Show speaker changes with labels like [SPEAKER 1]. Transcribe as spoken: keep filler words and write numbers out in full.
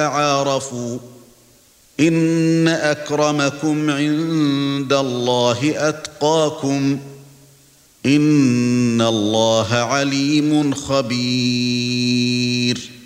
[SPEAKER 1] يتعارفوا إن أكرمكم عند الله أتقاكم إن الله عليم خبير